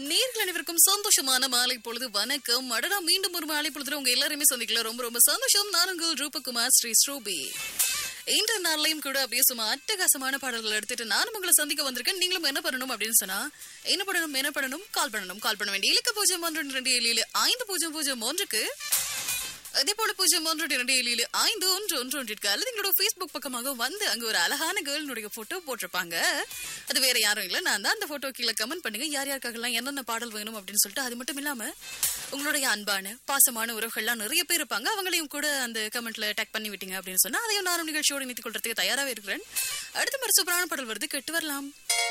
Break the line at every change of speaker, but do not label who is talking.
நேர்கள் அனைவருக்கும் சந்தோஷமான மாலை பொழுது வணக்கம். அடடா, மீண்டும் ஒரு மாலை பொழுதுல உங்க எல்லாருமே சந்திக்கல. ரொம்ப ரொம்ப சந்தோஷம். நான் உங்கள் ரூபகுமார் ஸ்ரீ ஸ்ரூபி. இன்ற நாளையும் கூட அப்படியே சும்மா அட்டகாசமான பாடல்கள் எடுத்துட்டு நானும் உங்களை சந்திக்க வந்திருக்கேன். நீங்களும் என்ன பண்ணணும் அப்படின்னு சொன்னா என்ன பண்ணணும் கால் பண்ண வேண்டிய இலக்க 0112250001க்கு அதே போல 0112251111 அல்லது எங்களோட Facebook பக்கமாக வந்து அங்க ஒரு அழகான கேர்ளுடைய போட்டோ போட்டிருப்பாங்க. அது வேற யாரும் இல்ல, நான் தான். அந்த போட்டோ கீழே கமெண்ட் பண்ணுங்க, யார் யாருக்காகலாம் என்னென்ன பாடல் வேணும் அப்படின்னு சொல்லிட்டு. அது மட்டும் இல்லாம உங்களுடைய அன்பான பாசமான உறவுகள்லாம் நிறைய பேர் இருப்பாங்க, அவங்களையும் கூட அந்த கமெண்ட்ல டேக் பண்ணி விட்டீங்க அப்படின்னு சொன்னா அதையும் நானும் நிகழ்ச்சியோடு இணைத்துக் கொள்றதுக்கு தயாராகவே இருக்கிறேன். அடுத்த மாதிரி சூப்பரான பாடல் வருது, கேட்டு வரலாம்.